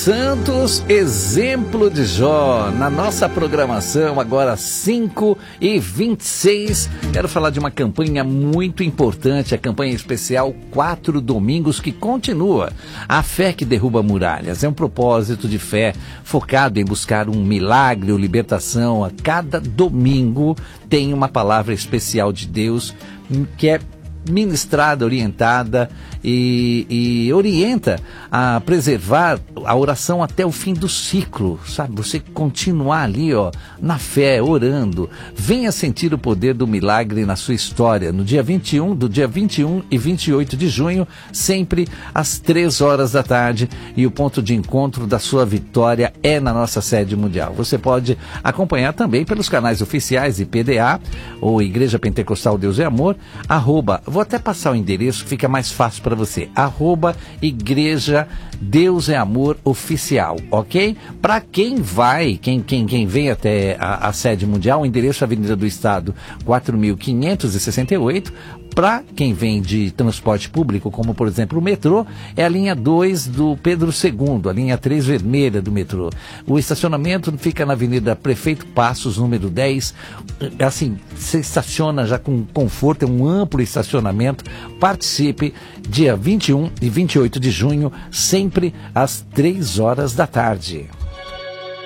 Santos, exemplo de Jó. Na nossa programação, agora 5h26, quero falar de uma campanha muito importante, a campanha especial 4 Domingos, que continua. A fé que derruba muralhas. É um propósito de fé focado em buscar um milagre ou libertação. A cada domingo tem uma palavra especial de Deus que é ministrada, orientada e orienta a preservar a oração até o fim do ciclo, sabe? Você continuar ali, na fé, orando. Venha sentir o poder do milagre na sua história, do dia 21 e 28 de junho, sempre às 3 horas da tarde, e o ponto de encontro da sua vitória é na nossa sede mundial. Você pode acompanhar também pelos canais oficiais IPDA, ou Igreja Pentecostal Deus é Amor, vou até passar o endereço, fica mais fácil para você, Igreja Deus é Amor Oficial, ok? Para quem vem até a sede mundial, o endereço Avenida do Estado 4.568, para quem vem de transporte público, como por exemplo o metrô, é a linha 2 do Pedro II, a linha 3 vermelha do metrô. O estacionamento fica na Avenida Prefeito Passos, número 10, assim, você estaciona já com conforto, é um amplo estacionamento. Participe, dia 21 e 28 de junho, sempre às 3 horas da tarde.